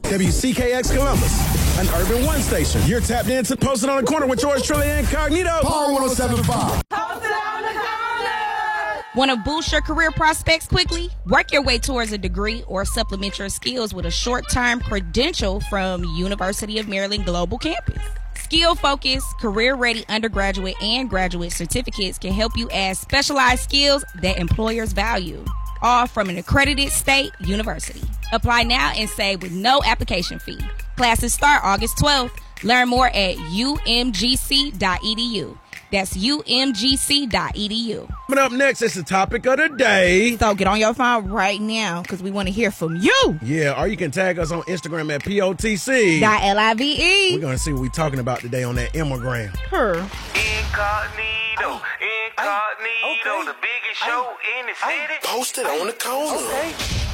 WCKX Columbus, an Urban One station. You're tapped into Posted on the Corner with yours truly Incognito. Power 107.5. Want to boost your career prospects quickly? Work your way towards a degree or supplement your skills with a short-term credential from University of Maryland Global Campus. Skill-focused, career-ready undergraduate and graduate certificates can help you add specialized skills that employers value, all from an accredited state university. Apply now and save with no application fee. Classes start August 12th. Learn more at umgc.edu. That's umgc.edu. Coming up next, it's the topic of the day. So get on your phone right now because we want to hear from you. Yeah, or you can tag us on Instagram at POTC. .live. We're going to see what we're talking about today on that Immigram. Incognito, Okay. the biggest show in the city. Posted on the corner. Okay.